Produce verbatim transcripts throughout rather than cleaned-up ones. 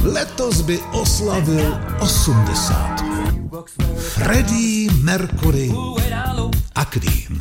letos by oslavil osmdesátku. Freddie Mercury a Queen.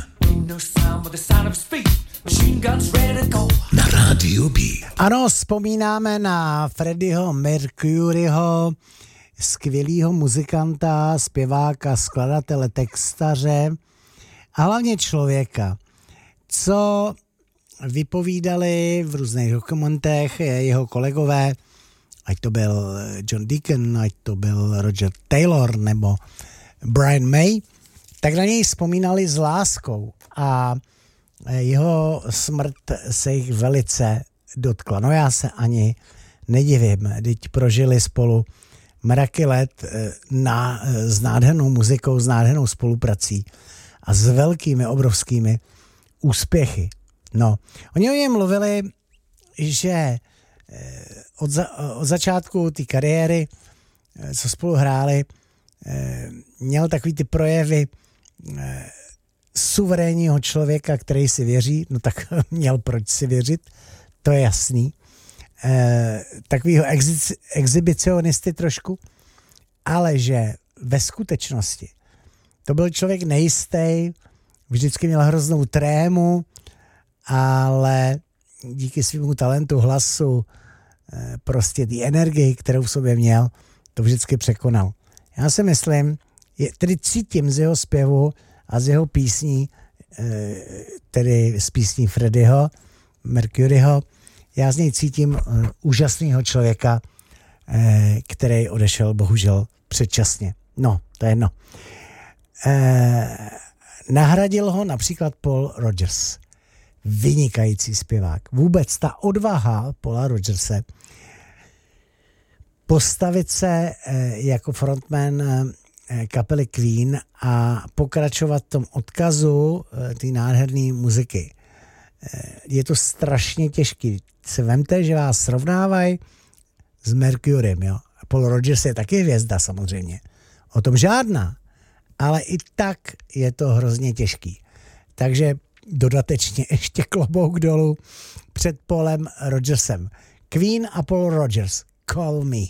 Na rádiu B. Ano, vzpomínáme na Freddieho Mercuryho, skvělýho muzikanta, zpěváka, skladatele, textaře a hlavně člověka, co vypovídali v různých dokumentech jeho kolegové, ať to byl John Deacon, ať to byl Roger Taylor nebo Brian May, tak na něj vzpomínali s láskou a jeho smrt se jich velice dotkla. No já se ani nedivím, teď prožili spolu mraky let na, s nádhernou muzikou, s nádhernou spoluprací a s velkými, obrovskými úspěchy. No, oni o něm mluvili, že od, za, od začátku té kariéry, co spolu hráli, měl takový ty projevy suverénního člověka, který si věří, no tak měl proč si věřit, to je jasný. Takovýho ex, exhibicionisty trošku, ale že ve skutečnosti to byl člověk nejistý, vždycky měl hroznou trému, ale díky svému talentu, hlasu, prostě té energii, kterou v sobě měl, to vždycky překonal. Já si myslím, je, tedy cítím z jeho zpěvu a z jeho písní, tedy z písní Freddieho Mercuryho, já z něj cítím úžasného člověka, který odešel bohužel předčasně. No, to je jedno. Nahradil ho například Paul Rodgers. Vynikající zpěvák. Vůbec ta odvaha Paula Rodgerse postavit se jako frontman kapely Queen a pokračovat v tom odkazu té nádherné muziky. Je to strašně těžký. Se vemte, že vás srovnávají s Mercurym, jo. Paul Rodgers je taky hvězda samozřejmě. O tom žádná. Ale i tak je to hrozně těžký. Takže dodatečně ještě klobouk dolů před Paulem Rodgersem. Queen a Paul Rodgers. Call me.